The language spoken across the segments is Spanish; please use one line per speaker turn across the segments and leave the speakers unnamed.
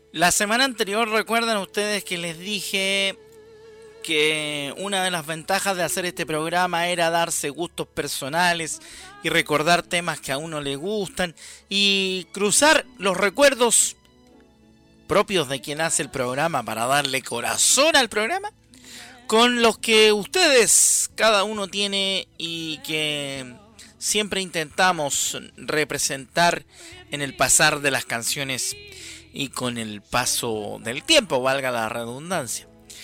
La semana anterior, recuerdan ustedes que les dije que una de las ventajas de hacer este programa era darse gustos personales y recordar temas que a uno le gustan y cruzar los recuerdos propios de quien hace el programa para darle corazón al programa con los que ustedes cada uno tiene y que siempre intentamos representar en el pasar de las canciones y con el paso del tiempo, valga la redundancia.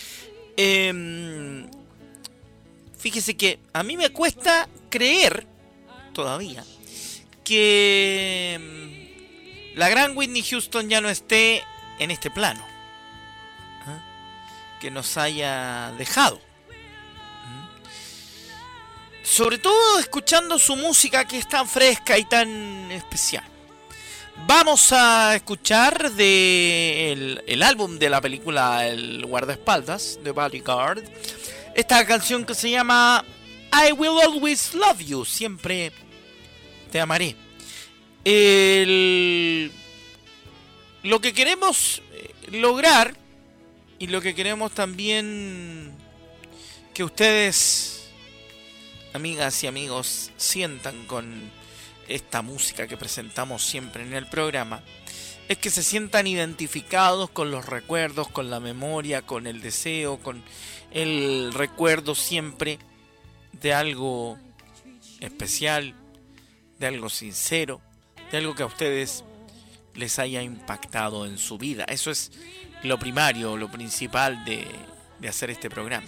Fíjese que a mí me cuesta creer todavía que la gran Whitney Houston ya no esté en este plano, que nos haya dejado, sobre todo escuchando su música que es tan fresca y tan especial. Vamos a escuchar el álbum de la película El guardaespaldas, The Bodyguard, esta canción que se llama I Will Always Love You, siempre te amaré. Lo que queremos lograr y lo que queremos también que ustedes, amigas y amigos, sientan con esta música que presentamos siempre en el programa, es que se sientan identificados con los recuerdos, con la memoria, con el deseo, con el recuerdo siempre de algo especial, de algo sincero, de algo que a ustedes les haya impactado en su vida. Eso es lo primario, lo principal de hacer este programa.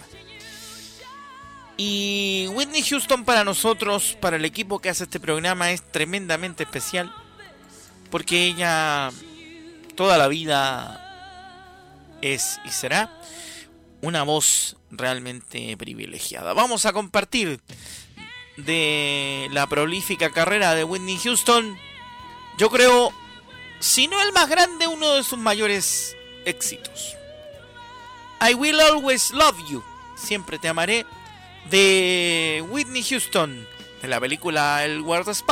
Y Whitney Houston para nosotros, para el equipo que hace este programa, es tremendamente especial porque ella toda la vida es y será una voz realmente privilegiada. Vamos a compartir de la prolífica carrera de Whitney Houston, yo creo, si no el más grande, uno de sus mayores éxitos. I Will Always Love You, siempre te amaré, de Whitney Houston, de la película El guardaespaldas.